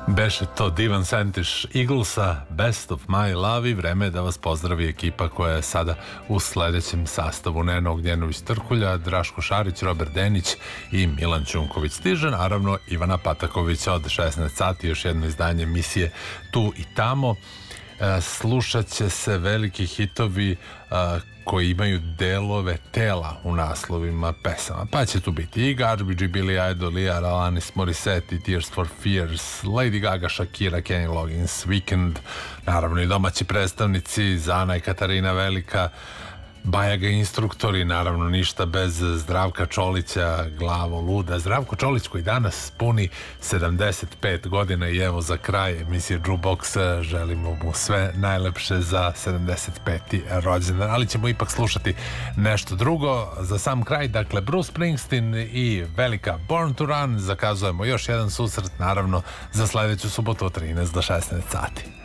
Beše to divan sentiš Eaglesa, Best of My Love, i vreme je da vas pozdravi ekipa koja je sada u sledećem sastavu: Nena Ognjenović-Trkulja, Draško Šarić, Robert Denić i Milan Ćunković. Stiže naravno Ivana Patakovića od 16 sati, još jedno izdanje emisije Tu i tamo. Slušat će se veliki hitovi koji imaju delove tela u naslovima pesama, pa će tu biti i Garbage, Billy Idol, Alanis Morissette, Tears for Fears, Lady Gaga, Shakira, Kenny Loggins, Weekend, naravno i domaći predstavnici Zana i Katarina Velika, Bajaga instruktori, naravno ništa bez Zdravka Čolića, Glavo luda. Zdravko Čolić koji danas puni 75 godina i evo za kraj emisije Jukebox želimo mu sve najlepše za 75. rođendan, ali ćemo ipak slušati nešto drugo za sam kraj. Dakle, Bruce Springsteen i velika Born to Run. Zakazujemo još jedan susret, naravno za sledeću subotu od 13 do 16 sati.